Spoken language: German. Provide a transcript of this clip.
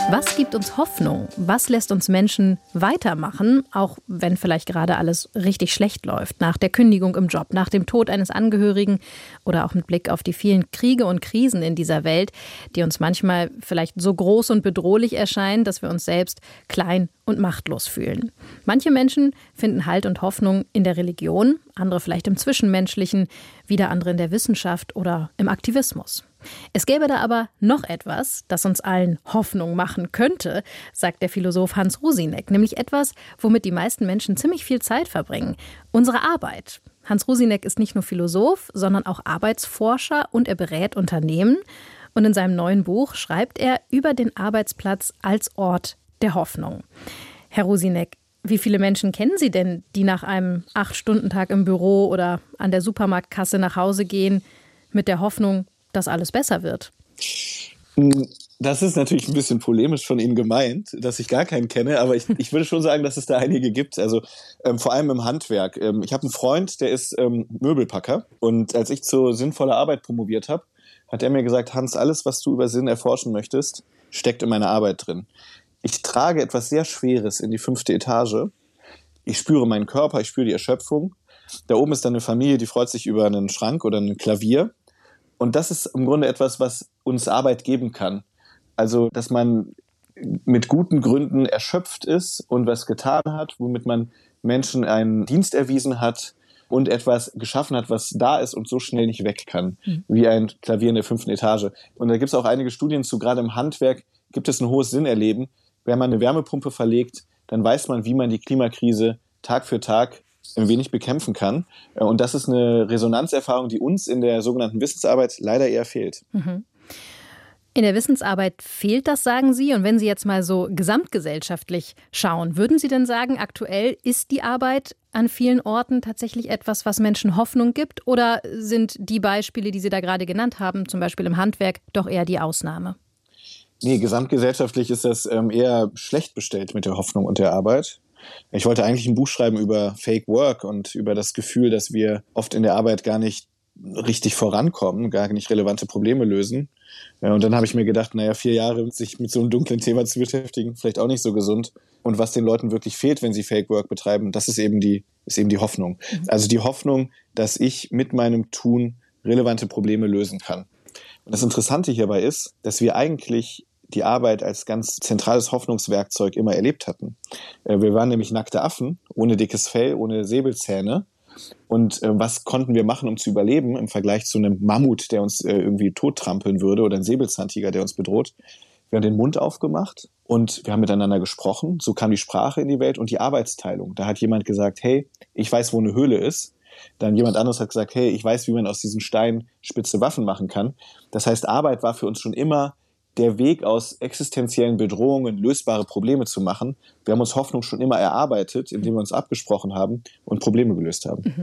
Was gibt uns Hoffnung? Was lässt uns Menschen weitermachen, auch wenn vielleicht gerade alles richtig schlecht läuft? Nach der Kündigung im Job, nach dem Tod eines Angehörigen oder auch mit Blick auf die vielen Kriege und Krisen in dieser Welt, die uns manchmal vielleicht so groß und bedrohlich erscheinen, dass wir uns selbst klein und machtlos fühlen. Manche Menschen finden Halt und Hoffnung in der Religion, andere vielleicht im Zwischenmenschlichen, wieder andere in der Wissenschaft oder im Aktivismus. Es gäbe da aber noch etwas, das uns allen Hoffnung machen könnte, sagt der Philosoph Hans Rusinek, nämlich etwas, womit die meisten Menschen ziemlich viel Zeit verbringen: unsere Arbeit. Hans Rusinek ist nicht nur Philosoph, sondern auch Arbeitsforscher und er berät Unternehmen. Und in seinem neuen Buch schreibt er über den Arbeitsplatz als Ort der Hoffnung. Herr Rusinek, wie viele Menschen kennen Sie denn, die nach einem 8-Stunden-Tag im Büro oder an der Supermarktkasse nach Hause gehen mit der Hoffnung, dass alles besser wird? Das ist natürlich ein bisschen polemisch von Ihnen gemeint, dass ich gar keinen kenne, aber ich würde schon sagen, dass es da einige gibt. Also vor allem im Handwerk. Ich habe einen Freund, der ist Möbelpacker, und als ich zur sinnvoller Arbeit promoviert habe, hat er mir gesagt: Hans, alles, was du über Sinn erforschen möchtest, steckt in meiner Arbeit drin. Ich trage etwas sehr Schweres in die 5. Etage. Ich spüre meinen Körper, ich spüre die Erschöpfung. Da oben ist dann eine Familie, die freut sich über einen Schrank oder ein Klavier. Und das ist im Grunde etwas, was uns Arbeit geben kann. Also, dass man mit guten Gründen erschöpft ist und was getan hat, womit man Menschen einen Dienst erwiesen hat und etwas geschaffen hat, was da ist und so schnell nicht weg kann, wie ein Klavier in der 5. Etage. Und da gibt es auch einige Studien zu, gerade im Handwerk gibt es ein hohes Sinnerleben. Wenn man eine Wärmepumpe verlegt, dann weiß man, wie man die Klimakrise Tag für Tag ein wenig bekämpfen kann. Und das ist eine Resonanzerfahrung, die uns in der sogenannten Wissensarbeit leider eher fehlt. In der Wissensarbeit fehlt das, sagen Sie. Und wenn Sie jetzt mal so gesamtgesellschaftlich schauen, würden Sie denn sagen, aktuell ist die Arbeit an vielen Orten tatsächlich etwas, was Menschen Hoffnung gibt? Oder sind die Beispiele, die Sie da gerade genannt haben, zum Beispiel im Handwerk, doch eher die Ausnahme? Nee, gesamtgesellschaftlich ist das eher schlecht bestellt mit der Hoffnung und der Arbeit. Ich wollte eigentlich ein Buch schreiben über Fake Work und über das Gefühl, dass wir oft in der Arbeit gar nicht richtig vorankommen, gar nicht relevante Probleme lösen. Und dann habe ich mir gedacht, 4 Jahre sich mit so einem dunklen Thema zu beschäftigen, vielleicht auch nicht so gesund. Und was den Leuten wirklich fehlt, wenn sie Fake Work betreiben, das ist eben die Hoffnung. Also die Hoffnung, dass ich mit meinem Tun relevante Probleme lösen kann. Und das Interessante hierbei ist, dass wir eigentlich die Arbeit als ganz zentrales Hoffnungswerkzeug immer erlebt hatten. Wir waren nämlich nackte Affen, ohne dickes Fell, ohne Säbelzähne. Und was konnten wir machen, um zu überleben im Vergleich zu einem Mammut, der uns irgendwie tottrampeln würde, oder ein Säbelzahntiger, der uns bedroht? Wir haben den Mund aufgemacht und wir haben miteinander gesprochen. So kam die Sprache in die Welt und die Arbeitsteilung. Da hat jemand gesagt: hey, ich weiß, wo eine Höhle ist. Dann jemand anderes hat gesagt: hey, ich weiß, wie man aus diesen Steinen spitze Waffen machen kann. Das heißt, Arbeit war für uns schon immer der Weg aus existenziellen Bedrohungen, lösbare Probleme zu machen. Wir haben uns Hoffnung schon immer erarbeitet, indem wir uns abgesprochen haben und Probleme gelöst haben.